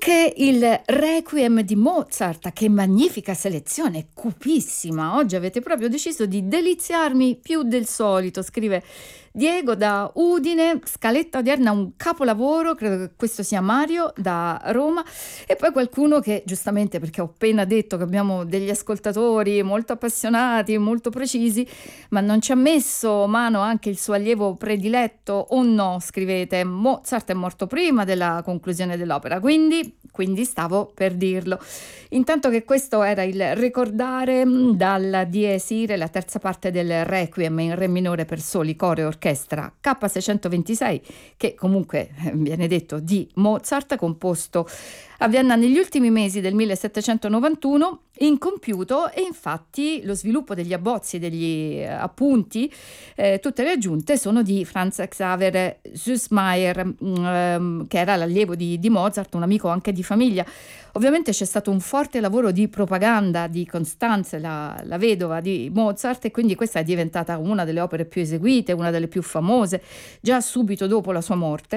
Anche il Requiem di Mozart, che magnifica selezione, cupissima. Oggi avete proprio deciso di deliziarmi più del solito, scrive Diego da Udine. Scaletta odierna un capolavoro, credo che questo sia Mario da Roma, e poi qualcuno che giustamente, perché ho appena detto che abbiamo degli ascoltatori molto appassionati, molto precisi, ma non ci ha messo mano anche il suo allievo prediletto, o no, scrivete, Mozart è morto prima della conclusione dell'opera, quindi stavo per dirlo. Intanto che questo era il ricordare dal Dies Irae, la terza parte del Requiem in re minore per soli, coro e orchestra K626, che comunque viene detto di Mozart, composto a Vienna negli ultimi mesi del 1791, incompiuto, e infatti lo sviluppo degli abbozzi, degli appunti, tutte le aggiunte sono di Franz Xaver Süssmayr, che era l'allievo di Mozart, un amico anche di famiglia. Ovviamente c'è stato un forte lavoro di propaganda di Constanze, la vedova di Mozart, e quindi questa è diventata una delle opere più eseguite, una delle più famose, già subito dopo la sua morte,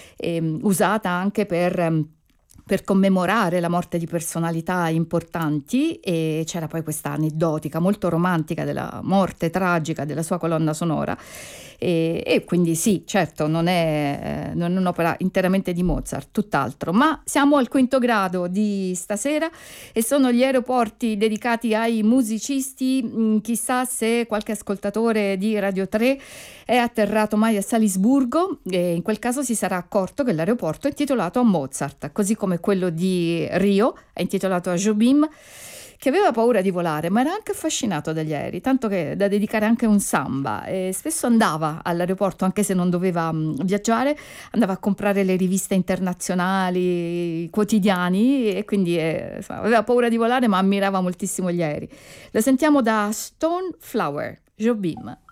usata anche per commemorare la morte di personalità importanti, e c'era poi questa aneddotica molto romantica della morte tragica della sua colonna sonora, e quindi sì, certo, non è un'opera interamente di Mozart, tutt'altro. Ma siamo al quinto grado di stasera e sono gli aeroporti dedicati ai musicisti. Chissà se qualche ascoltatore di Radio 3 è atterrato mai a Salisburgo, e in quel caso si sarà accorto che l'aeroporto è intitolato a Mozart, così come quello di Rio è intitolato a Jobim, che aveva paura di volare ma era anche affascinato dagli aerei, tanto che da dedicare anche un samba, e spesso andava all'aeroporto anche se non doveva viaggiare, andava a comprare le riviste internazionali, i quotidiani, e quindi aveva paura di volare ma ammirava moltissimo gli aerei. Lo sentiamo da Stone Flower, Jobim.